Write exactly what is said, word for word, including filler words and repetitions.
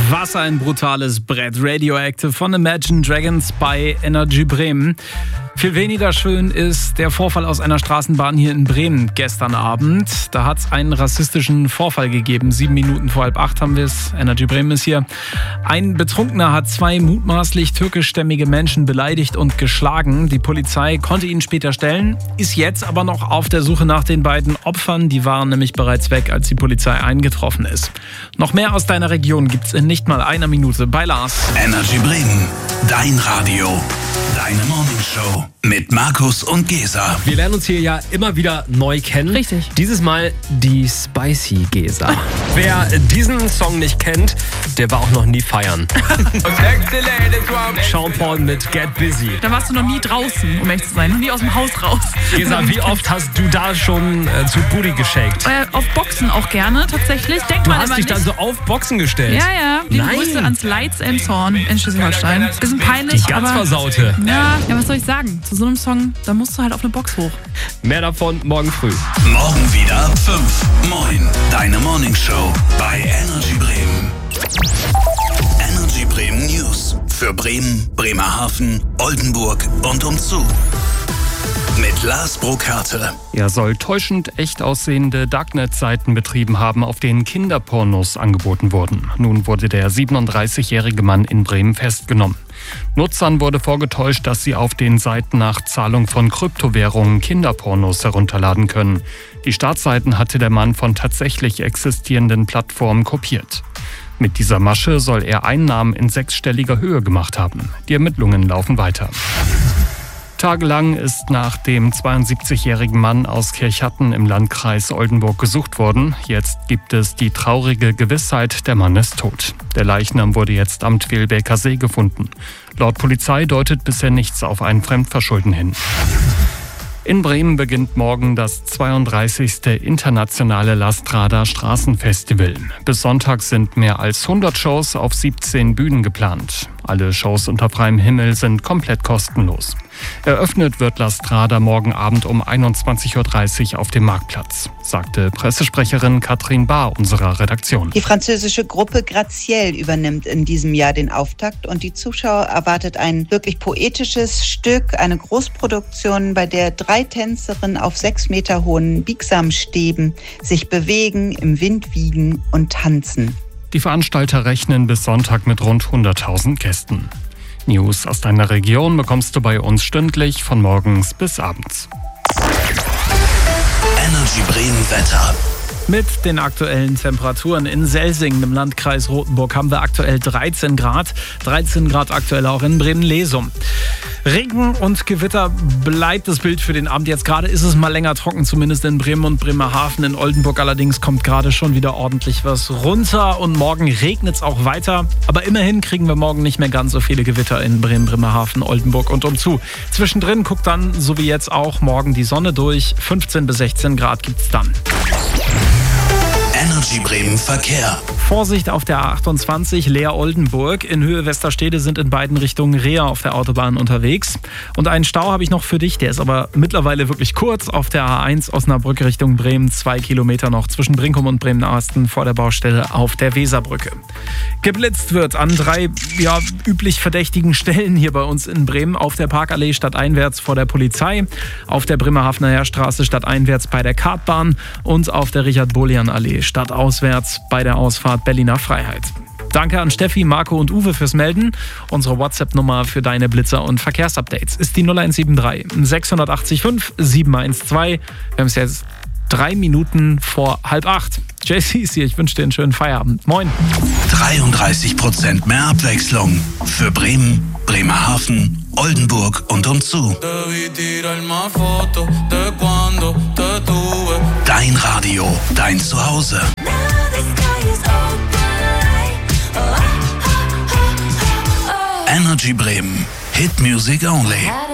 Was ein brutales Brett. Radioactive von Imagine Dragons bei Energy Bremen. Viel weniger schön ist der Vorfall aus einer Straßenbahn hier in Bremen gestern Abend. Da hat es einen rassistischen Vorfall gegeben. Sieben Minuten vor halb acht haben wir es. Energy Bremen ist hier. Ein Betrunkener hat zwei mutmaßlich türkischstämmige Menschen beleidigt und geschlagen. Die Polizei konnte ihn später stellen, ist jetzt aber noch auf der Suche nach den beiden Opfern. Die waren nämlich bereits weg, als die Polizei eingetroffen ist. Noch mehr aus deiner Region gibt's in nicht mal einer Minute bei Lars. Energy Bremen, dein Radio, deine Morningshow mit Markus und Gesa. Wir lernen uns hier ja immer wieder neu kennen. Richtig. Dieses Mal die Spicy Gesa. Wer diesen Song nicht kennt, der war auch noch nie feiern. Sean Paul mit Get Busy. Da warst du noch nie draußen, um echt zu sein. Noch nie aus dem Haus raus. Gesa, wie oft hast du da schon äh, zu Booty geschakt? Äh, auf Boxen auch gerne, tatsächlich. Denkt Du man hast immer dich nicht. dann so auf Boxen gestellt? Ja, ja. Liebe Nein. Grüße ans Leitz Elmshorn in Schleswig-Holstein. Bisschen peinlich, Die ganz aber... versaute. Ja, ja, was soll ich sagen? Zu so einem Song, da musst du halt auf eine Box hoch. Mehr davon morgen früh. Morgen wieder ab fünf. Moin, deine Morningshow bei Energy Bremen. Energy Bremen News für Bremen, Bremerhaven, Oldenburg und umzu. Mit Lars Burkhardt. Er soll täuschend echt aussehende Darknet-Seiten betrieben haben, auf denen Kinderpornos angeboten wurden. Nun wurde der siebenunddreißigjährige Mann in Bremen festgenommen. Nutzern wurde vorgetäuscht, dass sie auf den Seiten nach Zahlung von Kryptowährungen Kinderpornos herunterladen können. Die Startseiten hatte der Mann von tatsächlich existierenden Plattformen kopiert. Mit dieser Masche soll er Einnahmen in sechsstelliger Höhe gemacht haben. Die Ermittlungen laufen weiter. Tagelang ist nach dem zweiundsiebzigjährigen Mann aus Kirchhatten im Landkreis Oldenburg gesucht worden. Jetzt gibt es die traurige Gewissheit, der Mann ist tot. Der Leichnam wurde jetzt am Twilbeker See gefunden. Laut Polizei deutet bisher nichts auf ein Fremdverschulden hin. In Bremen beginnt morgen das zweiunddreißigste internationale Lastrada Straßenfestival. Bis Sonntag sind mehr als hundert Shows auf siebzehn Bühnen geplant. Alle Shows unter freiem Himmel sind komplett kostenlos. Eröffnet wird Lastrada morgen Abend um einundzwanzig Uhr dreißig auf dem Marktplatz, sagte Pressesprecherin Katrin Bahr unserer Redaktion. Die französische Gruppe Graziel übernimmt in diesem Jahr den Auftakt und die Zuschauer erwartet ein wirklich poetisches Stück, eine Großproduktion, bei der drei Tänzerinnen auf sechs Meter hohen Biegsamstäben sich bewegen, im Wind wiegen und tanzen. Die Veranstalter rechnen bis Sonntag mit rund hunderttausend Gästen. News aus deiner Region bekommst du bei uns stündlich von morgens bis abends. Energy Bremen Wetter. Mit den aktuellen Temperaturen in Selsingen im Landkreis Rothenburg haben wir aktuell dreizehn Grad. dreizehn Grad aktuell auch in Bremen-Lesum. Regen und Gewitter bleibt das Bild für den Abend. Jetzt gerade ist es mal länger trocken, zumindest in Bremen und Bremerhaven. In Oldenburg allerdings kommt gerade schon wieder ordentlich was runter und morgen regnet es auch weiter. Aber immerhin kriegen wir morgen nicht mehr ganz so viele Gewitter in Bremen, Bremerhaven, Oldenburg und umzu. Zwischendrin guckt dann, so wie jetzt auch, morgen die Sonne durch. fünfzehn bis sechzehn Grad gibt's dann. Energy Bremen Verkehr. Vorsicht auf der A achtundzwanzig Leer-Oldenburg. In Höhe Westerstede sind in beiden Richtungen Reher auf der Autobahn unterwegs. Und einen Stau habe ich noch für dich, der ist aber mittlerweile wirklich kurz. Auf der A eins Osnabrück Richtung Bremen, zwei Kilometer noch zwischen Brinkum und Bremen-Arsten vor der Baustelle auf der Weserbrücke. Geblitzt wird an drei ja, üblich verdächtigen Stellen hier bei uns in Bremen. Auf der Parkallee stadteinwärts vor der Polizei, auf der Bremerhavener Heerstraße stadteinwärts bei der Kartbahn und auf der Richard-Bolian-Allee stadtauswärts bei der Ausfahrt Berliner Freiheit. Danke an Steffi, Marco und Uwe fürs Melden. Unsere WhatsApp-Nummer für deine Blitzer und Verkehrsupdates ist die null eins sieben drei sechs acht fünf sieben eins zwei. Wir haben es jetzt drei Minuten vor halb acht. J C ist hier, ich wünsche dir einen schönen Feierabend. Moin. dreiunddreißig Prozent mehr Abwechslung für Bremen, Bremerhaven, Oldenburg und umzu. Dein Radio, dein Zuhause. Energy Bremen. Hit Music Only.